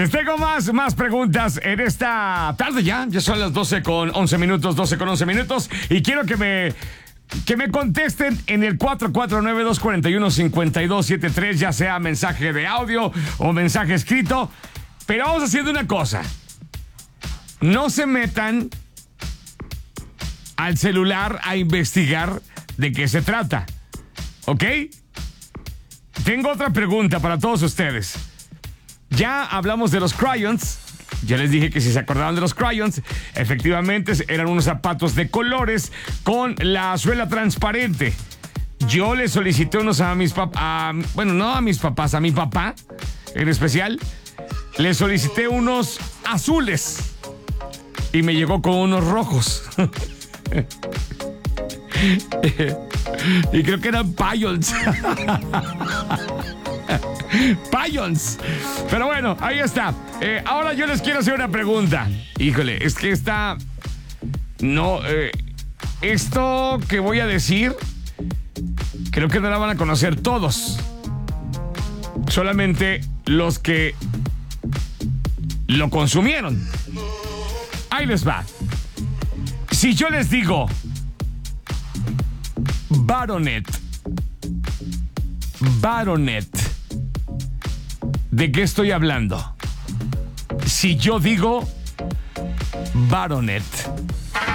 Les tengo más preguntas en esta tarde ya. Ya son las 12 con 11 minutos, 12 con 11 minutos. Y quiero que me contesten en el 449-241-5273, ya sea mensaje de audio o mensaje escrito. Pero vamos haciendo una cosa. No se metan al celular a investigar de qué se trata. ¿Ok? Tengo otra pregunta para todos ustedes. Ya hablamos de los crayons. Ya les dije que si se acordaban de los crayons, efectivamente eran unos zapatos de colores con la suela transparente. Yo le solicité unos a mis papás, bueno, no a mis papás, a mi papá en especial. Le solicité unos azules y me llegó con unos rojos. Y creo que eran Payons. Payons. Pero bueno, ahí está. Ahora yo les quiero hacer una pregunta. Híjole, es que esta... No, esto que voy a decir, creo que no la van a conocer todos. Solamente los que lo consumieron. Ahí les va. Si yo les digo Baronet, ¿de qué estoy hablando? Si yo digo Baronet,